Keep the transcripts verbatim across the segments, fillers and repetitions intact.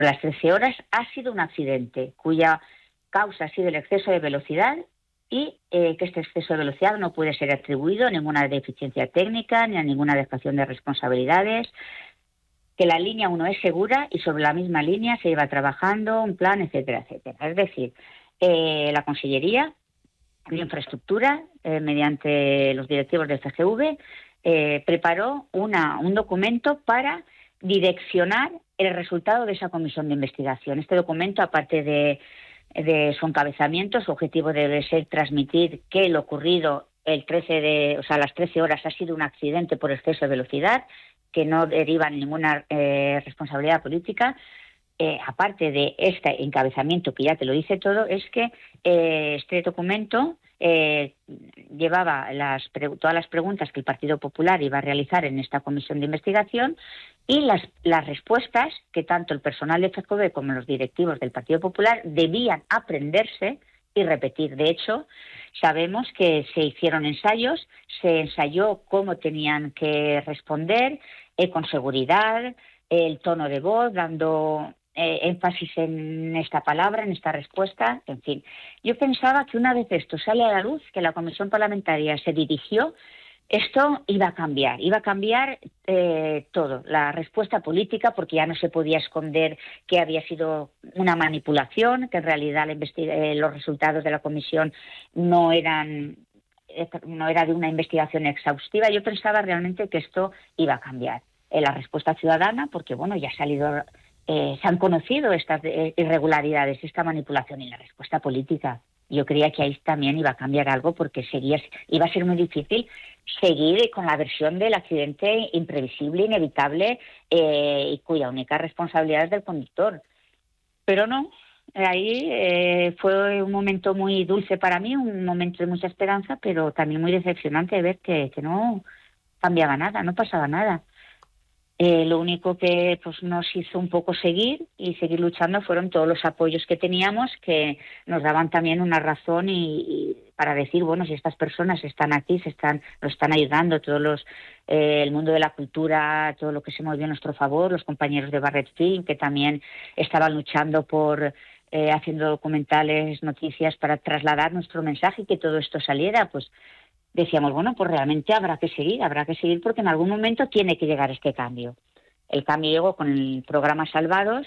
las trece horas ha sido un accidente cuya causa ha sido el exceso de velocidad y eh, que este exceso de velocidad no puede ser atribuido a ninguna deficiencia técnica ni a ninguna dejación de responsabilidades, que la línea uno es segura y sobre la misma línea se iba trabajando un plan, etcétera, etcétera. Es decir, eh, la Consellería de Infraestructura, eh, mediante los directivos del C G V, eh, preparó una, un documento para direccionar el resultado de esa comisión de investigación. Este documento, aparte de, de su encabezamiento, su objetivo debe ser transmitir que lo ocurrido el trece de, o sea, a las trece horas ha sido un accidente por exceso de velocidad, que no deriva en ninguna eh, responsabilidad política. Eh, aparte de este encabezamiento que ya te lo dice todo, es que eh, este documento eh, llevaba las, todas las preguntas que el Partido Popular iba a realizar en esta comisión de investigación y las, las respuestas que tanto el personal de F G V como los directivos del Partido Popular debían aprenderse y repetir. De hecho, sabemos que se hicieron ensayos, se ensayó cómo tenían que responder eh, con seguridad, el tono de voz, dando eh, énfasis en esta palabra, en esta respuesta, en fin. Yo pensaba que una vez esto sale a la luz, que la comisión parlamentaria se dirigió, esto iba a cambiar, iba a cambiar eh, todo, la respuesta política, porque ya no se podía esconder que había sido una manipulación, que en realidad la eh, los resultados de la comisión no eran, eh, no era de una investigación exhaustiva. Yo pensaba realmente que esto iba a cambiar. Eh, la respuesta ciudadana, porque bueno, ya ha salido, eh, se han conocido estas eh, irregularidades, esta manipulación, y la respuesta política. Yo creía que ahí también iba a cambiar algo, porque sería, iba a ser muy difícil seguir con la versión del accidente imprevisible, inevitable, eh, y cuya única responsabilidad es del conductor. Pero no, ahí eh, fue un momento muy dulce para mí, un momento de mucha esperanza, pero también muy decepcionante ver que, que no cambiaba nada, no pasaba nada. Eh, lo único que pues nos hizo un poco seguir y seguir luchando fueron todos los apoyos que teníamos, que nos daban también una razón y, y para decir, bueno, si estas personas están aquí, se están, nos están ayudando, todos los, eh, el mundo de la cultura, todo lo que se movió a nuestro favor, los compañeros de Barret Film, que también estaban luchando por, eh, haciendo documentales, noticias para trasladar nuestro mensaje y que todo esto saliera, pues decíamos, bueno, pues realmente habrá que seguir, habrá que seguir porque en algún momento tiene que llegar este cambio. El cambio llegó con el programa Salvados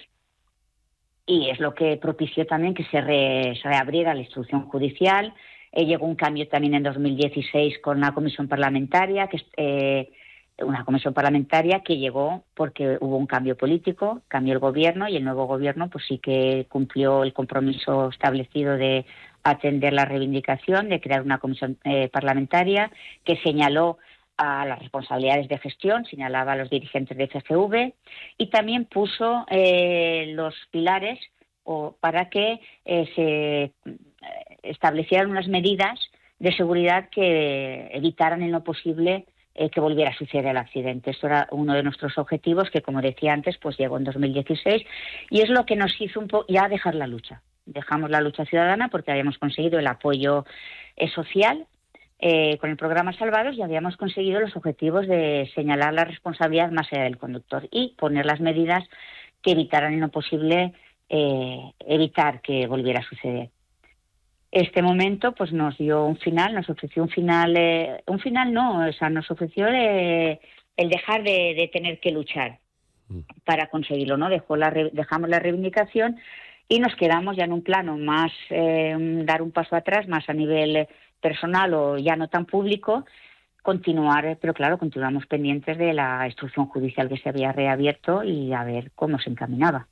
y es lo que propició también que se, re, se reabriera la instrucción judicial. Eh, llegó un cambio también en dos mil dieciséis con la comisión parlamentaria, que eh, una comisión parlamentaria que llegó porque hubo un cambio político, cambió el gobierno y el nuevo gobierno pues sí que cumplió el compromiso establecido de atender la reivindicación, de crear una comisión eh, parlamentaria que señaló a las responsabilidades de gestión, señalaba a los dirigentes de C G V y también puso eh, los pilares o, para que eh, se establecieran unas medidas de seguridad que evitaran en lo posible eh, que volviera a suceder el accidente. Esto era uno de nuestros objetivos que, como decía antes, pues llegó en dos mil dieciséis y es lo que nos hizo un poco ya dejar la lucha. Dejamos la lucha ciudadana porque habíamos conseguido el apoyo eh, social eh, con el programa Salvados y habíamos conseguido los objetivos de señalar la responsabilidad más allá del conductor y poner las medidas que evitaran en lo posible eh, evitar que volviera a suceder. Este momento pues nos dio un final, nos ofreció un final, eh, un final no, o sea, nos ofreció eh, el dejar de, de tener que luchar para conseguirlo, ¿no? Dejó la, dejamos la reivindicación y nos quedamos ya en un plano más, eh, dar un paso atrás, más a nivel personal o ya no tan público, continuar, pero claro, continuamos pendientes de la instrucción judicial que se había reabierto y a ver cómo se encaminaba.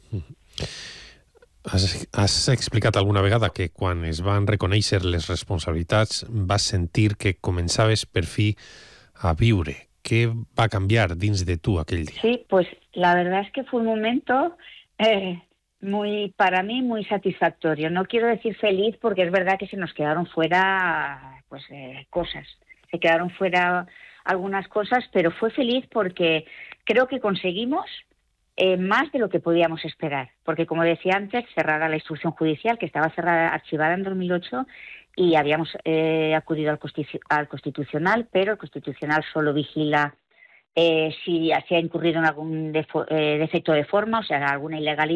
Has, has explicat alguna vegada que quan es van reconèixer les responsabilitats vas sentir que començaves per fi a viure. Què va canviar dins de tu aquell dia? Sí, pues la verdad es que fue un momento eh, muy, para mí, muy satisfactorio. No quiero decir feliz porque es verdad que se nos quedaron fuera pues eh, cosas. Se quedaron fuera algunas cosas, pero fue feliz porque creo que conseguimos Eh, más de lo que podíamos esperar, porque como decía antes, cerrada la instrucción judicial, que estaba cerrada, archivada en dos mil ocho, y habíamos eh, acudido al, constitu- al Constitucional, pero el Constitucional solo vigila eh, si se ha incurrido en algún defo, eh, defecto de forma, o sea, alguna ilegalidad,